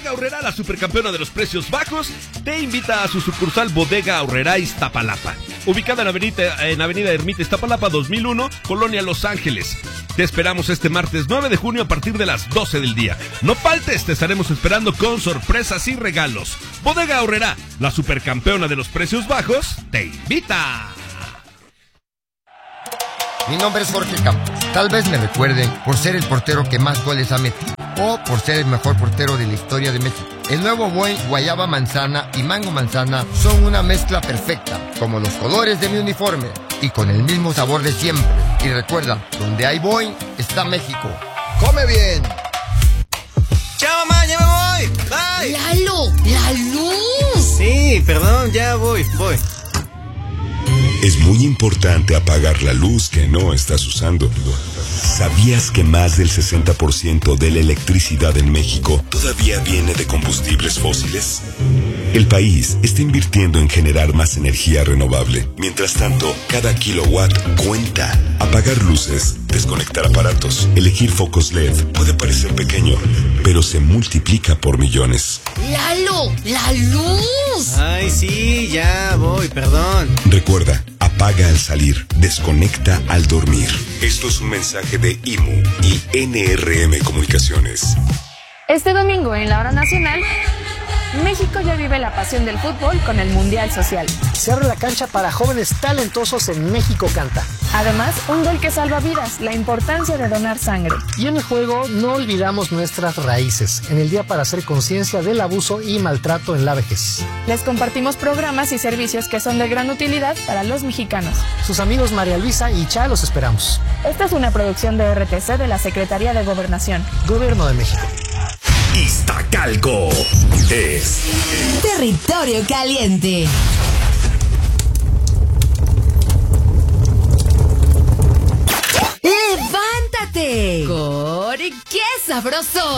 Bodega Aurrerá, la supercampeona de los precios bajos, te invita a su sucursal Bodega Aurrerá Iztapalapa, ubicada en Avenida Ermita Iztapalapa 2001, Colonia Los Ángeles. Te esperamos este martes 9 de junio a partir de las 12 del día. No faltes, te estaremos esperando con sorpresas y regalos. Bodega Aurrerá, la supercampeona de los precios bajos, te invita. Mi nombre es Jorge Campos. Tal vez me recuerden por ser el portero que más goles ha metido o por ser el mejor portero de la historia de México. El nuevo Boing Guayaba Manzana y Mango Manzana son una mezcla perfecta, como los colores de mi uniforme y con el mismo sabor de siempre. Y recuerda, donde hay Boing está México. ¡Come bien! ¡Chao, ma! ¡Ya me voy! ¡Bye! ¡Lalo! ¡La luz! Sí, perdón, ya voy. Es muy importante apagar la luz que no estás usando. ¿Sabías que más del 60% de la electricidad en México todavía viene de combustibles fósiles? El país está invirtiendo en generar más energía renovable. Mientras tanto, cada kilowatt cuenta. Apagar luces, desconectar aparatos, elegir focos LED puede parecer pequeño, pero se multiplica por millones. ¡Lalo! ¡La luz! Ay, sí, ya voy, perdón. Recuerda, apaga al salir, desconecta al dormir. Esto es un mensaje de IMU y NRM Comunicaciones. Este domingo en la Hora Nacional, México ya vive la pasión del fútbol con el Mundial Social. Se abre la cancha para jóvenes talentosos en México Canta. Además, un gol que salva vidas, la importancia de donar sangre. Y en el juego no olvidamos nuestras raíces, en el Día para hacer conciencia del abuso y maltrato en la vejez. Les compartimos programas y servicios que son de gran utilidad para los mexicanos. Sus amigos María Luisa y Cha los esperamos. Esta es una producción de RTC de la Secretaría de Gobernación. Gobierno de México. Iztacalco es Territorio Caliente. ¡Levántate! ¡Core, qué sabroso!